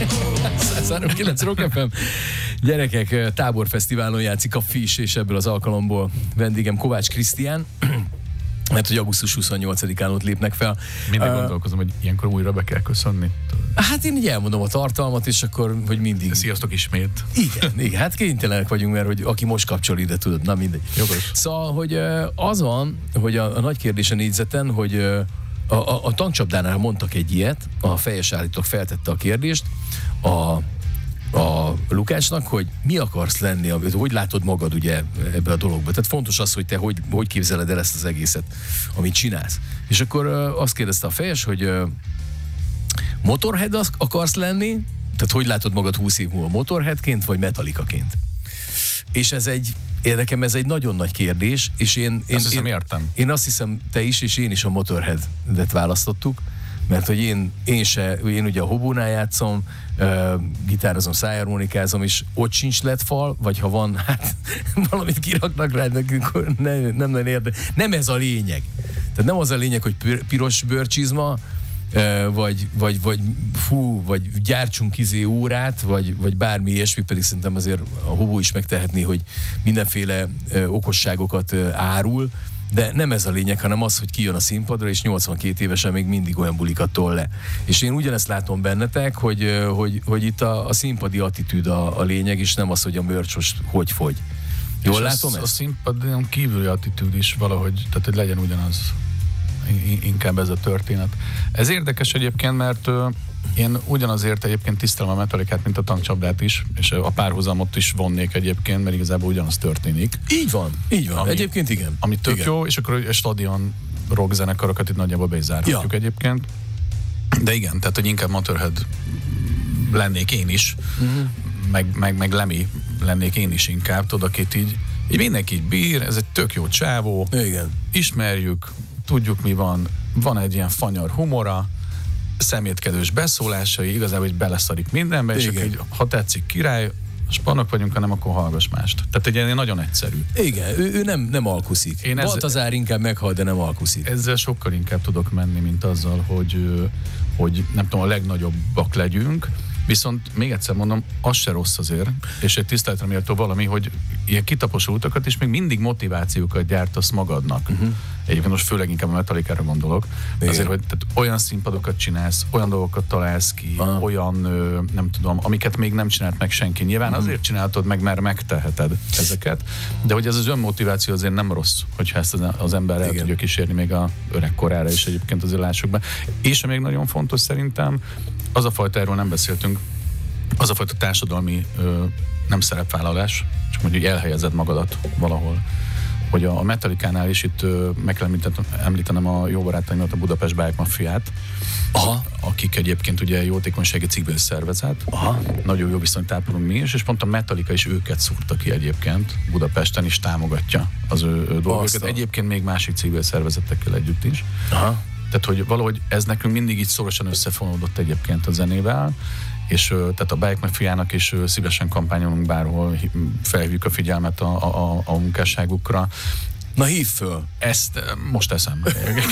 103.9 Rock FM. Gyerekek, táborfesztiválon játszik a Fish, és ebből az alkalomból vendégem Kovács Krisztián. Mert hogy augusztus 28-án ott lépnek fel. Mindig gondolkozom, hogy ilyenkor újra be kell köszönni. Hát én így elmondom a tartalmat, és akkor, hogy mindig... Sziasztok ismét. Igen, hát kénytelenek vagyunk, mert hogy aki most kapcsol ide, tudod, na mindegy. Jogos. Szóval, hogy az van, hogy a nagy kérdés a négyzeten, hogy a tankcsapdánál mondtak egy ilyet, a fejes állítók feltette a kérdést, a Lukácsnak, hogy mi akarsz lenni, hogy látod magad ugye ebbe a dologba. Tehát fontos az, hogy te hogy képzeled el ezt az egészet, amit csinálsz. És akkor azt kérdezte a fejes, hogy Motorhead akarsz lenni, tehát hogy látod magad 20 év múlva, Motorheadként vagy Metallicaként? És nekem ez egy nagyon nagy kérdés, és én értem. Én azt hiszem, te is, és én is a Motorheadet választottuk, mert hogy én ugye a Hobónál játszom, gitározom, szájharmonikázom, és ott sincs lett fal, vagy ha van, hát valamit kiraknak rá, akkor nem nagyon érdekel. Nem ez a lényeg. Tehát nem az a lényeg, hogy piros bőrcsizma, vagy gyártsunk órát, vagy bármi ilyesmi, pedig szerintem azért a Hobó is megtehetné, hogy mindenféle okosságokat árul, de nem ez a lényeg, hanem az, hogy kijön a színpadra, és 82 évesen még mindig olyan bulikat tol le. És én ugyanezt látom bennetek, hogy itt a színpadi attitűd a lényeg, és nem az, hogy a merch most hogy fogy. Jól látom ezt? A színpadon kívüli attitűd is valahogy, tehát hogy legyen ugyanaz. Inkább ez a történet. Ez érdekes egyébként, mert én ugyanazért egyébként tisztelem a Metallicát, mint a tankcsapdát is, és a párhuzamot is vonnék egyébként, mert igazából ugyanaz történik. Így van. Egyébként igen. Ami tök igen. jó, és akkor a stadion rock zenekarokat itt nagyjából be is zárhatjuk egyébként. De igen, tehát hogy inkább Motorhead lennék én is, meg Lemmy lennék én is inkább, tudod, akit így mindenki így bír, ez egy tök jó csávó, igen. Ismerjük, tudjuk mi van egy ilyen fanyar humora, szemétkedős beszólásai, igazából hogy beleszarik mindenbe, és akkor, ha tetszik király, spanok vagyunk, hanem akkor hallgass mást. Tehát egy ilyen nagyon egyszerű. Igen, ő nem alkuszik. Baltazár inkább meghal, de nem alkuszik. Ezzel sokkal inkább tudok menni, mint azzal, hogy nem tudom, a legnagyobbak legyünk, viszont még egyszer mondom, az se rossz azért, és egy tiszteletre méltó valami, hogy ilyen kitaposultakat is még mindig motivációkat gyártasz magadnak. Egyébként most főleg inkább a Metallicára gondolok. Igen. Azért, hogy tehát olyan színpadokat csinálsz, olyan dolgokat találsz ki, olyan, nem tudom, amiket még nem csinált meg senki. Nyilván azért csináltad meg, mert megteheted ezeket, de hogy ez az önmotiváció azért nem rossz, hogyha ezt az ember el tudja kísérni még a öreg korára is, egyébként azért lássuk be. És még nagyon fontos szerintem, az a fajta, erről nem beszéltünk, az a fajta társadalmi nem szerepvállalás, csak mondjuk elhelyezed magadat valahol. Hogy a Metallicánál is itt meg kell említenem a jó barátaimat, a Budapest Bike Mafiát, akik egyébként ugye jótékonysági civil szervezet. Nagyon jó viszonyt ápolunk mi is, és pont a Metallica is őket szúrta ki egyébként, Budapesten is támogatja az ő dolgokat. Egyébként még másik civil szervezetekkel együtt is. Tehát, hogy valahogy ez nekünk mindig így szorosan összefonódott egyébként a zenével, és tehát a Bike Mafiának is szívesen kampányolunk bárhol, felhívjuk a figyelmet a munkásságukra. Na hívd föl! Ezt most eszembe.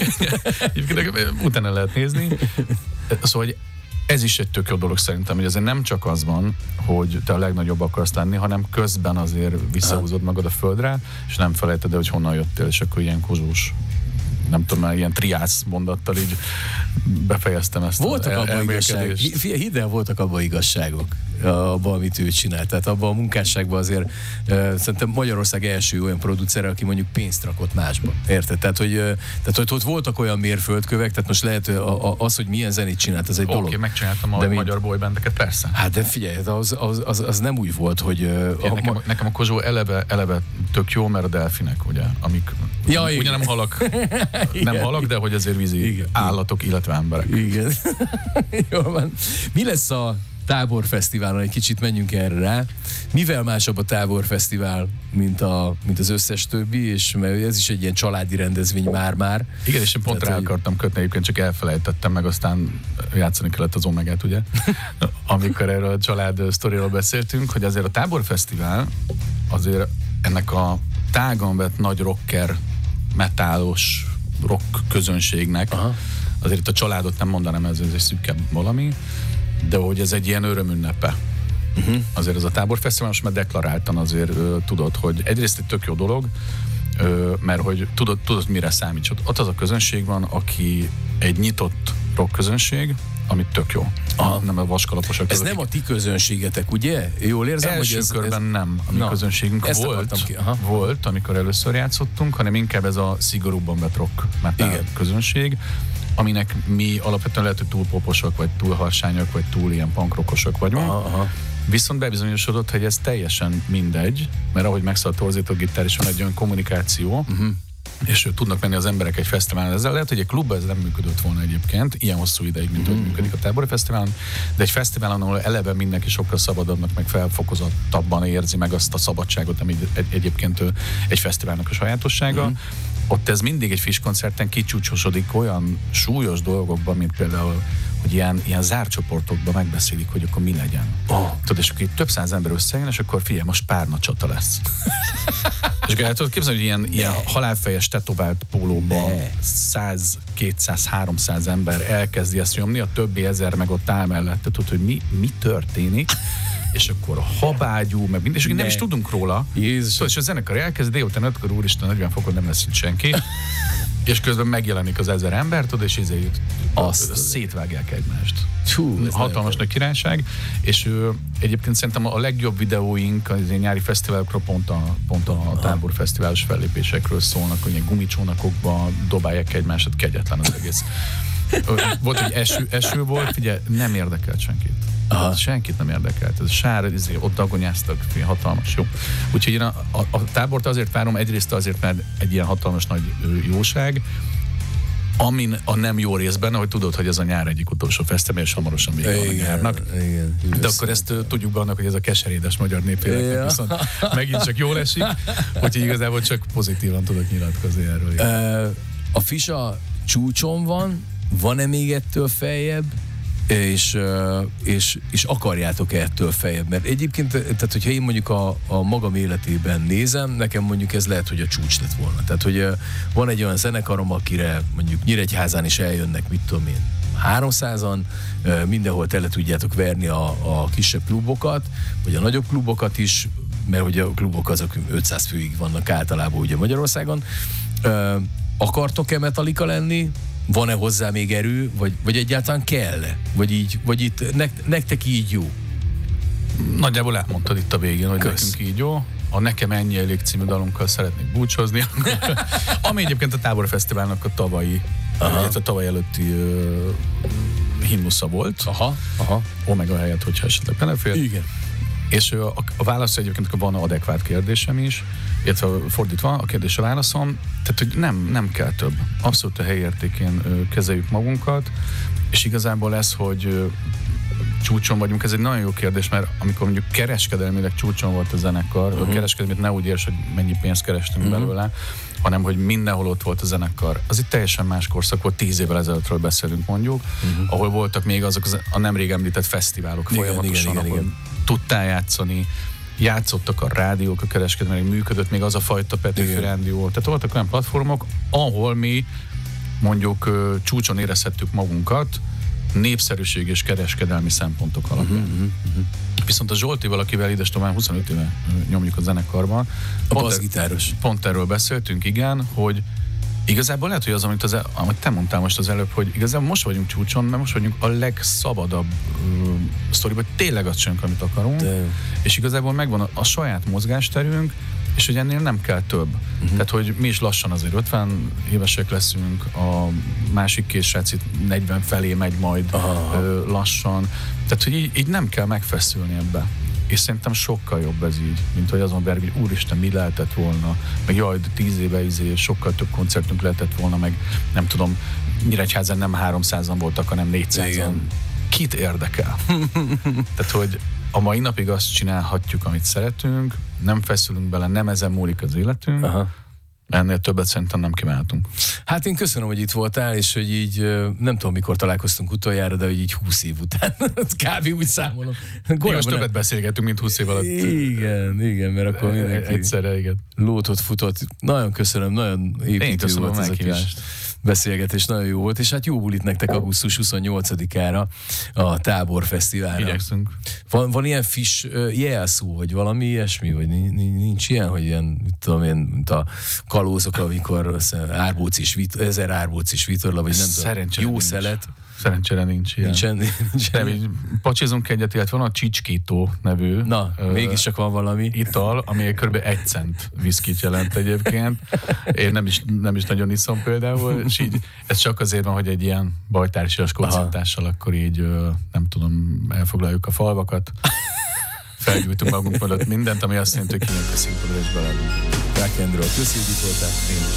Utána lehet nézni. Szóval, hogy ez is egy tök jó dolog szerintem, hogy azért nem csak az van, hogy te a legnagyobb akarsz lenni, hanem közben azért visszahúzod magad a földre, és nem felejted el, hogy honnan jöttél, és akkor ilyen kozsós, nem tudom, már ilyen triász mondattal így befejeztem ezt. Voltak abban igazságok. Hidd el, voltak abban igazságok, abban, amit ő csinált. Tehát abban a munkásságban azért szerintem Magyarország első olyan producere, aki mondjuk pénzt rakott másba. Érted? Tehát, hogy ott voltak olyan mérföldkövek, tehát most lehet az, hogy milyen zenét csinált, ez egy dolog. Oké, megcsináltam a magyar boybandeket, persze. Hát de figyelj, az nem úgy volt, hogy... Nekem a Kozsó eleve tök jó, mert a delfinek, ugye, amik ugye nem halak, nem halak, de hogy azért vízi állatok, illetve emberek. Igen. Jól van. Mi lesz a táborfesztiválon? Egy kicsit menjünk erre rá. Mivel másabb a táborfesztivál, mint az összes többi, és mert ez is egy ilyen családi rendezvény már. Igen, és én pont rá akartam kötni, egyébként csak elfelejtettem, meg aztán játszani kellett az Omegát, ugye? Amikor erről a család sztoriról beszéltünk, hogy azért a táborfesztivál azért ennek a tágan vett nagy rocker, metálos rock közönségnek, azért itt a családot nem mondanám, ez egy szűkebb valami, de hogy ez egy ilyen örömünnepe. Azért ez a táborfesztivál most már deklaráltan azért tudod, hogy egyrészt egy tök jó dolog, mert hogy tudod mire számíts. Ott az a közönség van, aki egy nyitott rock közönség, amit tök jó. Nem a vaskalaposak. Ez nem a ti közönségetek, ugye? Jól érzem, első hogy körben nem a mi közönségünk volt, amikor először játszottunk, hanem inkább ez a szigorúbban vett rock metal közönség, aminek mi alapvetően lehet, hogy túl poposak, vagy túl harsányak, vagy túl ilyen punkrokosak vagyunk. Viszont bebizonyosodott, hogy ez teljesen mindegy, mert ahogy megszállt torzító gitár, is van egy olyan kommunikáció, és tudnak menni az emberek egy fesztiválon. Ezzel lehet, hogy egy klubban ez nem működött volna egyébként, ilyen hosszú ideig, mint hogy működik a tábori fesztiválon, de egy fesztiválon, ahol eleve mindenki sokkal szabadabbnak, meg felfokozottabban érzi meg azt a szabadságot, ami egyébként egy fesztiválnak a sajátossága, ott ez mindig egy Fish koncerten kicsúcsosodik olyan súlyos dolgokban, mint például, hogy ilyen zárt csoportokban megbeszélik, hogy akkor mi legyen. Tudod, és akkor több száz ember összejön, és akkor figyelj, most párnacsata lesz. És el tudod képzelni, hogy ilyen halálfejes tetovált pólóban 100, 200, 300 ember elkezdi ezt nyomni, a többi ezer meg ott áll mellette, tudod, hogy mi történik, és akkor habágyú, meg minden, és nem is tudunk róla. Szóval, és a zenekar elkezd, délután 5-kor úristen, 40 fokon nem lesz itt senki. És közben megjelenik az 1000 ember, tudod, és szétvágják egymást. Hatalmas nagy királyság, és egyébként szerintem a legjobb videóink az ilyen nyári fesztiválokról pont a táborfesztiválos fellépésekről szólnak, hogy ilyen gumicsónakokba dobálják egymást, kegyetlen az egész. Volt, hogy eső volt, figyelj, nem érdekelt senkit. Senkit nem érdekelt. Ez sár, ott dagonyáztak, hatalmas jó. Úgyhogy én a tábort azért várom, egyrészt azért, mert egy ilyen hatalmas nagy jóság, amin a nem jó részben, ahogy tudod, hogy ez a nyár egyik utolsó fesztivál, és hamarosan vége van a nyárnak. De akkor ezt tudjuk be annak, hogy ez a keserédes magyar népféleknek viszont megint csak jól esik, úgyhogy igazából csak pozitívan tudok nyilatkozni erről. A Fisa csúcson van-e még ettől feljebb? És akarjátok ettől feljebb? Mert egyébként, tehát hogyha én mondjuk a magam életében nézem, nekem mondjuk ez lehet, hogy a csúcs lett volna. Tehát, hogy van egy olyan zenekarom, akire mondjuk Nyíregyházán is eljönnek, mit tudom én, 300-an, mindenhol tele tudjátok verni a kisebb klubokat, vagy a nagyobb klubokat is, mert ugye a klubok azok 500 főig vannak általában ugye Magyarországon. Akartok-e Metallica lenni? Van-e hozzá még erő, vagy egyáltalán kell? Vagy itt nektek így jó? Nagyjából elmondtad itt a végén, hogy nekünk így jó. A Nekem ennyi elég című dalunkkal szeretnék búcsúzni. Ami egyébként a Táborfesztiválnak a tavalyi előtti himnusza volt. Omega helyett, hogyha esetleg belefér. Igen. És a válasz egyébként van adekvát kérdésem is, illetve fordítva a kérdés a válaszom, tehát hogy nem kell több. Abszolút a helyértékén kezeljük magunkat, és igazából ez, hogy csúcson vagyunk, ez egy nagyon jó kérdés, mert amikor mondjuk kereskedelmileg csúcson volt a zenekar, a kereskedelmét ne úgy érts, hogy mennyi pénzt kerestünk belőle, hanem hogy mindenhol ott volt a zenekar. Az itt teljesen más korszak volt, 10 évvel ezelőttről beszélünk mondjuk, ahol voltak még azok a nemrég említett fesztiválok folyamatosan, ahol tudtál játszani, játszottak a rádiók, a kereskedelmi, működött még az a fajta Petőfi rádió. Tehát voltak olyan platformok, ahol mi mondjuk csúcson érezhettük magunkat, népszerűség és kereskedelmi szempontok alapján. Viszont a Zsoltival, akivel idestomán 25 éve nyomjuk a zenekarban, pont erről beszéltünk, igen, hogy igazából lehet, hogy az, amit te mondtál most az előbb, hogy igazából most vagyunk csúcson, mert most vagyunk a legszabadabb sztoriban, hogy tényleg azt csinálunk, amit akarunk, és igazából megvan a saját mozgásterünk, és hogy ennél nem kell több. Tehát, hogy mi is lassan azért 50 évesek leszünk, a másik két srác itt 40 felé megy majd lassan. Tehát, hogy így nem kell megfeszülni ebbe. És szerintem sokkal jobb ez így, mint hogy azon belül, hogy úristen, mi lehetett volna, meg jaj, 10 éve sokkal több koncertünk lehetett volna, meg nem tudom, Nyíregyházán nem 300-an voltak, hanem 400-an. Kit érdekel? Tehát, hogy a mai napig azt csinálhatjuk, amit szeretünk, nem feszülünk bele, nem ezen múlik az életünk, ennél többet szerintem nem kívánhatunk. Hát én köszönöm, hogy itt voltál, és hogy így nem tudom, mikor találkoztunk utoljára, de hogy így 20 év után, kb. Úgy számolom. Most többet beszélgetünk, mint 20 év alatt. Igen, mert akkor mindenki egyszerre, igen. lótot futott. Nagyon köszönöm, nagyon építő volt ez a kis beszélgetés, nagyon jó volt, és hát jó bulit nektek augusztus 28-ára a Tábor Fesztiválra. Igyekszünk. Van ilyen fish jelszó, vagy valami ilyesmi, vagy nincs ilyen, hogy ilyen, tudom én, mint a kalózok, amikor 1000 árbócis vitorla, vagy nem tudom, jó nincs. szelet. Szerencsére nincs ilyen. Nincsen. Nem, pacsizunk egyet, illetve van a Csicskító nevű. Na, mégiscsak van valami. Ital, ami kb. 1 cent viszkit jelent egyébként. Én nem is nagyon iszom például, és így ez csak azért van, hogy egy ilyen bajtársias koncertással akkor így, nem tudom, elfoglaljuk a falvakat. Felgyújtunk magunk mögött mindent, ami azt jelenti, hogy kinyitjuk a színpadra és belelünk. Rock and roll. Köszönjük, itt voltál. Én is.